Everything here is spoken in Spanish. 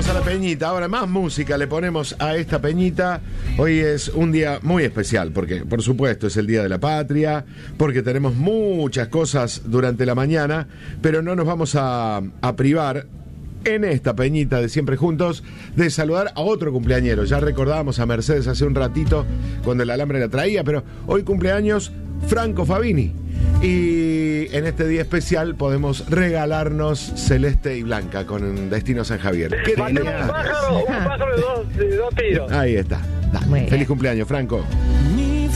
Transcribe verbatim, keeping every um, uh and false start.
vamos a la peñita. Ahora más música le ponemos a esta peñita. Hoy es un día muy especial porque, por supuesto, es el Día de la Patria, porque tenemos muchas cosas durante la mañana, pero no nos vamos a, a privar en esta peñita de Siempre Juntos de saludar a otro cumpleañero. Ya recordábamos a Mercedes hace un ratito cuando el alambre la traía, pero hoy cumpleaños Franco Fabini. Y en este día especial podemos regalarnos Celeste y Blanca con Destino San Javier. ¿Qué Matemos un pájaro, un pájaro de dos, de dos tiros. Ahí está. Dale. Feliz cumpleaños, Franco.